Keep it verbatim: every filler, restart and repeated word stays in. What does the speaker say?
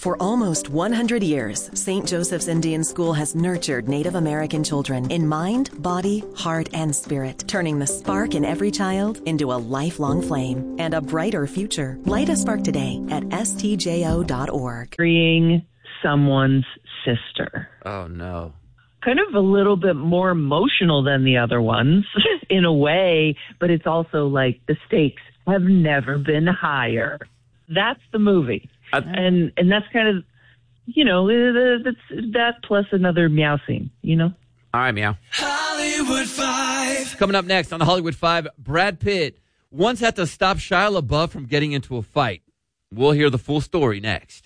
For almost one hundred years, Saint Joseph's Indian School has nurtured Native American children in mind, body, heart, and spirit, turning the spark in every child into a lifelong flame and a brighter future. Light a spark today at S T J O dot org. Marrying someone's sister. Oh, no. Kind of a little bit more emotional than the other ones in a way, but it's also like the stakes have never been higher. That's the movie. I, and and that's kind of, you know, that's that plus another meow scene, you know? All right, meow. Hollywood Five. Coming up next on the Hollywood Five, Brad Pitt once had to stop Shia LaBeouf from getting into a fight. We'll hear the full story next.